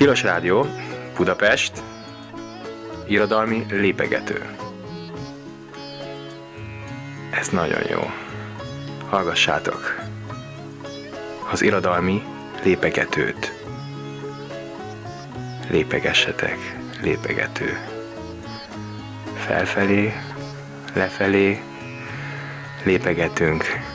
Tilos Rádió, Budapest, irodalmi lépegető. Ez nagyon jó. Hallgassátok az irodalmi lépegetőt. Lépegessetek, lépegető. Felfelé, lefelé lépegetünk.